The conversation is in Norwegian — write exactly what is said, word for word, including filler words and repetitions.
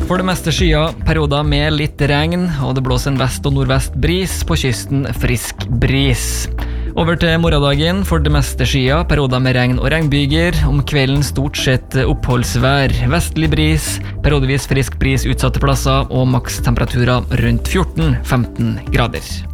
For det meste skyer, perioder med litt regn, og det blåser en vest- og nordvest bris, på kysten frisk bris. Over til morgendagen, for det meste skyer, perioder med regn og regnbyger, om kvelden stort sett oppholdsvær, vestlig bris, periodevis frisk bris utsatte plasser, og makstemperaturer rundt fjorten til femten grader.